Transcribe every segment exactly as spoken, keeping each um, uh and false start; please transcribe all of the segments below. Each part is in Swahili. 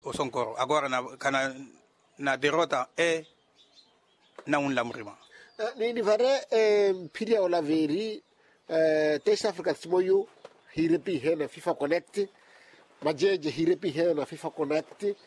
o Sonkoro. Agora na kana na derrota é na un lamrima. Ni ni vare piria ola veri Test Africa Timoyo hirepi he na FIFA Connect. Majeje hirepi he na FIFA Connect.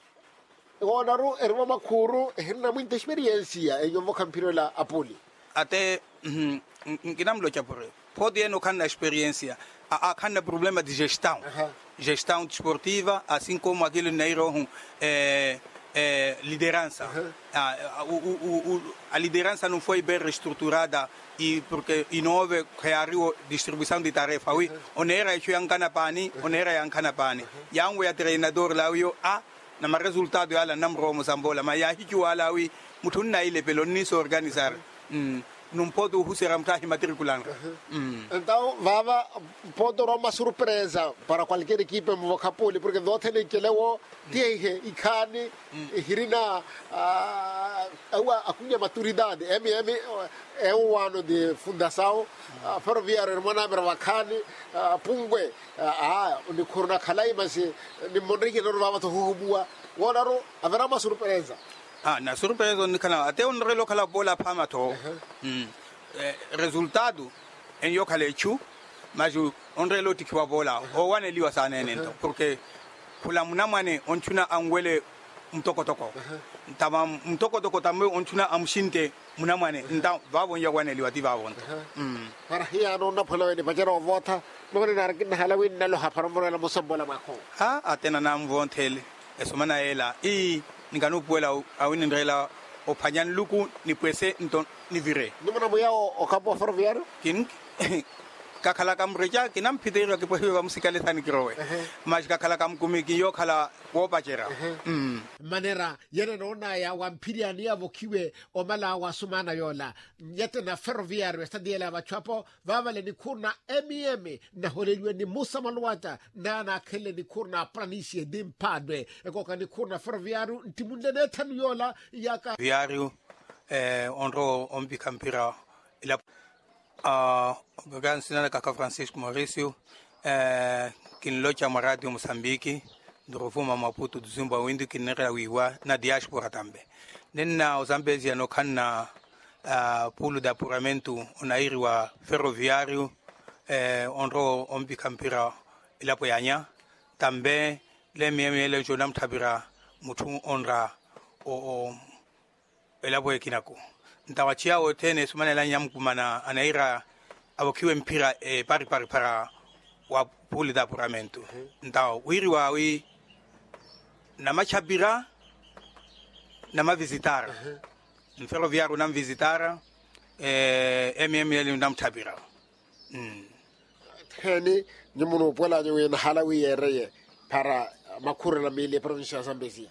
Onaru erwa makuru hena muita experiência e yovo campeão la Apoli. Até nginamlo chapore. Pode no kana experiência. A kana problema de gestão. Uh-huh. Gestão desportiva, assim como aquele neiro é é liderança. Uh-huh. a, a, o, o, a liderança não foi bem reestruturada e porque e não houve distribuição de tarefa. Uh-huh. Onde era que yang kana pani, onde era yang kana pani. Yang o treinador lá o a na ma resultado ala namro Mosambola, mas ya hiku ala wi mutun na ile pelo ni se organizar. Mm. Não pode useramtar matriculando. Uhum. Então, vava pode dar uma surpresa para qualquer equipe no Vocapoli, porque do tem que levar tie e carne e hirina a a cunha maturidade. M M é um ano de fundação, a Ferroviária Hermana Bravacani, Pungue, a de Corona Calai, mas de Monrique não vava to hubua. Onaro haverá uma surpresa. Ah, na surpresa no canal até um relógio cala bola para to. Hum. Eh, resultado em yo cala chu, mas o um relógio que va bola o wane liwa sana nento porque kula munamane on tuna angwele mtoko toko. Tama mtoko toko tambe on tuna amshinte munamane nda vavo ya wane liwa diva wonto. Mm. Para hiya no na polo ni bajero vota no ni narkin halawin na lo haparambo la Mosambola mako. Ah, atena na mvontele. Esomana ela e nganu puela awini ndrela o panyan luku ni pwese nton ni vire numana moya o capo ferroviario kin kakala kam reja kinam pidero ke pwese musikale tani kirowe mas kakala kam kumiki yo kala wo bajera mm manera yene nona ya wampiria ni avokiwe o mala wa sumana yola yete na ferroviario esta diela bachapo vavale ni kurna M M na holelwe ni Musa Malwata na na kele ni kurna pranisi dimpadwe eko kan ni kurna ferroviario ntimunde ne tan yola yaka viario eh onro ombi campira ila a organizana kaka Francisco Mauricio eh kin locha maradio Mozambique ndorofuma Maputo dzumba windu kinera wiwa na diaspora tambe nenna Ozambezia no kanna uh, pulo de apuramento onairi wa ferroviário eh onro ombi campira ila poyanya tambe le mieme le jonam tabira mutu onra o o ila boye kinako ntawachia otene sumana la nyam kumana anaira abokiwe mpira e pari pari para wa pulo de apuramento ntaw wiri wa wi na machabira na ma visitara uh-huh. Ferroviário nam visitara eh M M L nam tabira mm hene nyamuno pola nyewe na halawi yereye para makura la mili provincia Zambezia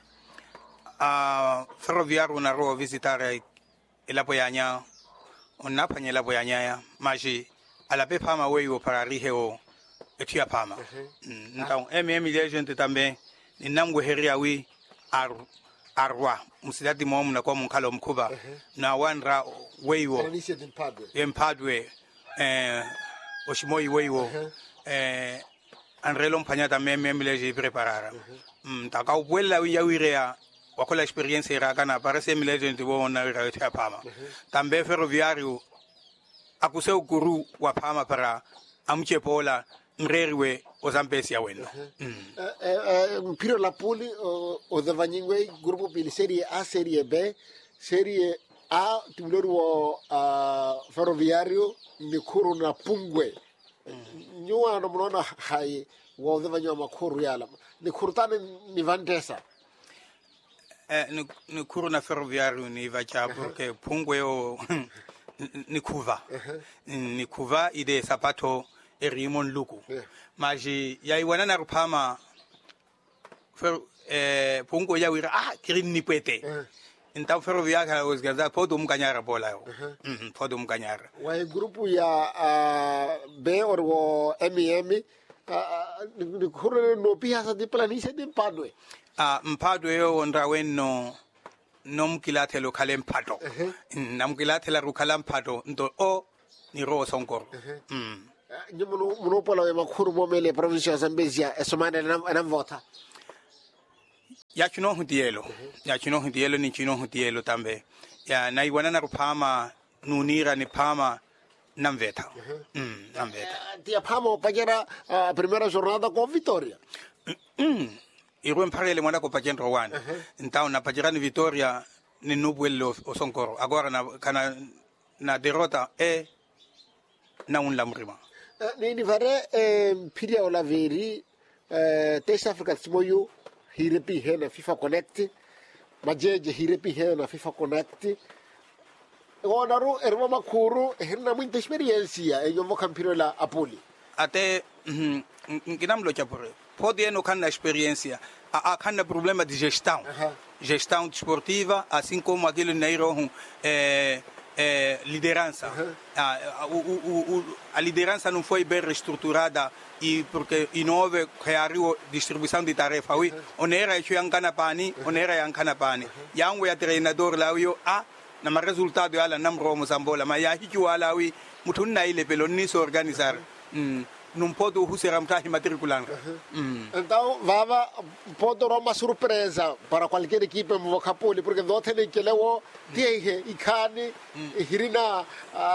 ah Ferroviário na ro visitara ila poyanya onna panya la poyanya ya maji ala pe pama weyo para riheo etia pama uh-huh. mm. Então M M L gente também ninamgo heria wi ar arwa musidati momu na kwa mkalo mkuba uh-huh. Na wanra weiwo empadwe eh oshimoi weiwo uh-huh. eh anrelo mpanyata meme mileje preparara uh-huh. mm taka ubwela wi yawirea wakola experience era kana parece mileje ndibo na ira ya pama uh-huh. Tambe ferroviario akuse ukuru wa pama para amche pola nreriwe Ozambezia wena mm eh eh piro la poli o the vanyingwe grupo pili serie A serie B serie A tuloru a ferroviario ni kuru na pungwe nyua no mona hai wo the vanyo makuru yala ni kurtane ni vandesa eh ni kuru na ferroviario ni vacha porque pungwe o ni kuva ni kuva ide sapato erimon luku yeah. Maji ya iwana na rupama fer eh pungo ya wira ah kirin ni pete uh-huh. Então ferroviário ka osgaza podo mkanyara bola yo uh-huh. Mhm podo mkanyara wa grupo ya uh, B or M M ni kuru no pihasa di planicie di Mpadwe ah Mpadwe yo ndra wenno nom kilate lokale Mpado uh-huh. Nam kilate la rukala Mpado ndo o ni ro Sonkoro uh-huh. Mm nyamuno monopola ya makuru bomele provincia Zambezia esomane na vota ya chino hutielo ya chino hutielo ni chino hutielo tambe ya na iwana na rupama nunira ni pama namveta mm namveta dia pama pagera a primeira jornada com vitória mm iruen parele mwana ko pagendo wana então na pagera ni vitória ni nubuelo o sonkoro agora na kana na derrota e na un lamrima ni ni vare piria ola veri Test Africa Smoyo hirepi he na FIFA Connect majeje hirepi he na FIFA Connect onaru erwa makuru herna muita experiência e eu vou campeão lá Apoli até nginamlo chapore pode no kana experiência a kana problema de gestão gestão desportiva assim como aquele neiro é é liderança a, o, o, a liderança não foi bem reestruturada e porque e não houve criaram distribuição de tarefa oui on era eu yankana pani on era yankana pani yangu ya treinador lá eu a na ma resultado ala namro mozambola ma ya hiki wala oui mutunna ile pelo ni se organizar mm não pode usar a matriculando. Então, vava pode dar uma surpresa para qualquer equipe no Capoli, porque do tem que levar tie e carne e hirina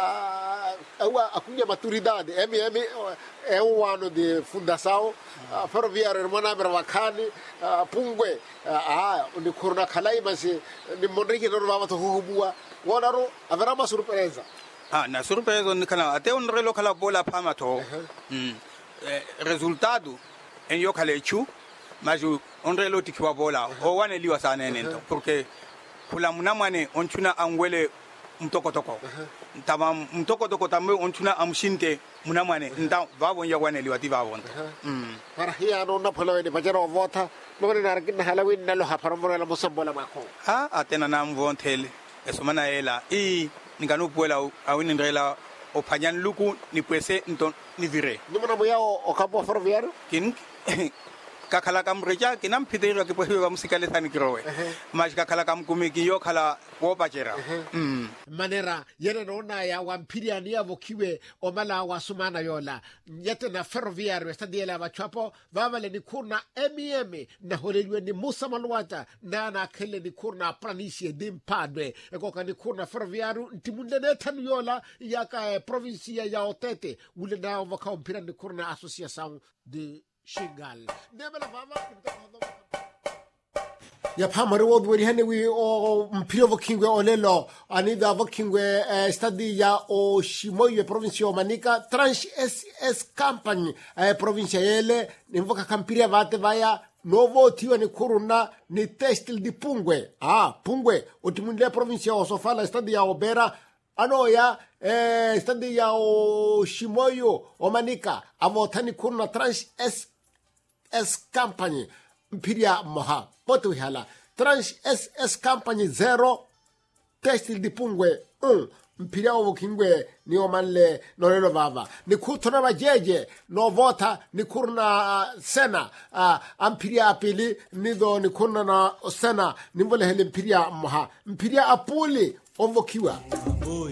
a a cunha maturidade. M M é um ano de fundação. A Ferroviária Hermana Bervacani, Pungue, a o Corona Calai, mas ni Monrique não vava to hubua. Agora haverá uma surpresa. Ah, na surpresa no canal até um relógio cala bola para to hum resultado em eu calechu mas um relógio que va bola o wane liwa sana então porque kula munamane on tuna angwele mtoko toko tama mtoko toko tambe on tuna amshinte munamane então va bon ya wane liwa ti va bon hum para hiya no na polo de pajero vota no ni na kin halawin na lo ha para mo la mosambola mako ha atena na mvontele esomana ela i ningano puela au nindrela o panyan luku ni pese nton ni vire ni mona moya o campo ferroviário kin kakala kam reja kinam pidero ke pohiwa musicale tani krowe mas kakala kam kumiki yo kala wo pachera mm manera yere nona ya wampiria ni avokiwe o mala wasumana yola yete na ferroviário esta diela bachapo vavale ni kurna M M na holelwe ni Musa Malwata na na kele ni kurna planicie dimpadwe eko ka ni kurna ferroviário ntimunde netan yola ya ka provincia ya Otete ule na waka mpira ni kurna associação de Shingal. Ya pamare wo dweri hane wi o mpiro vokingwe olelo ani da vokingwe stadi ya o Shimoyo province o Manica Trans S S company e provincia ele nimvoka kampiria vate vaya novo tiwa ni kuruna ni testil di Pungwe ah Pungwe otimunde provincia o Sofala stadi ya Obera ano ya eh stadi ya o Shimoyo o Manica avotani kuruna Trans S S company mpiria moha potu hala Trans S S company zero testil di Pungwe un mpiria o kingwe ni omanle norelo vava ni kutona bajeje no vota ni kurna sena uh, ampiria apili ni do ni kurna na sena ni mbole hele mpiria moha mpiria apuli onvokiwa